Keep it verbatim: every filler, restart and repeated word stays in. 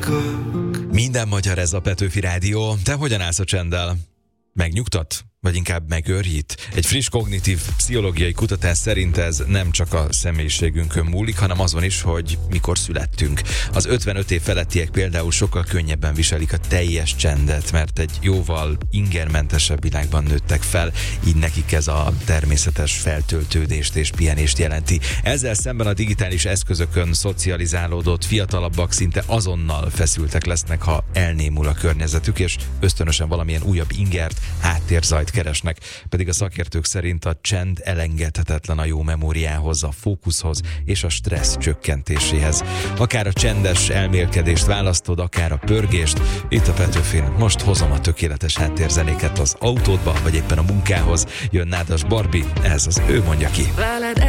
lakok. Minden magyar, ez a Petőfi Rádió. Te hogyan állsz a csenddel? Megnyugtat? Vagy inkább megőrít? Egy friss kognitív pszichológiai kutatás szerint ez nem csak a személyiségünkön múlik, hanem azon is, hogy mikor születtünk. Az ötvenöt év felettiek például sokkal könnyebben viselik a teljes csendet, mert egy jóval ingermentesebb világban nőttek fel, így nekik ez a természetes feltöltődést és pihenést jelenti. Ezzel szemben a digitális eszközökön szocializálódott fiatalabbak szinte azonnal feszültek lesznek, ha elnémul a környezetük, és ösztönösen valamilyen újabb ingert, háttérzajt keresnek, pedig a szakértők szerint a csend elengedhetetlen a jó memóriához, a fókuszhoz és a stressz csökkentéséhez. Akár a csendes elmélkedést választod, akár a pörgést, itt a Petőfin most hozom a tökéletes háttérzenéket az autódba, vagy éppen a munkához. Jön Nádas Barbi, ez az Ő mondja ki.